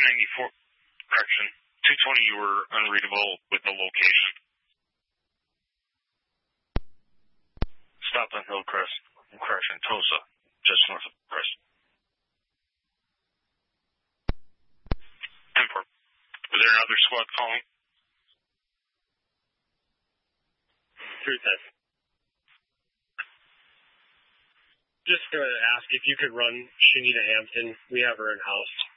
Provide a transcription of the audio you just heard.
294, correction, 220 you were unreadable with the location. Stop on Hillcrest, correction, Tosa, just north of Crest. Import. Was there another squad calling? 310. Just to ask if you could run Shanita Hampton. We have her in-house.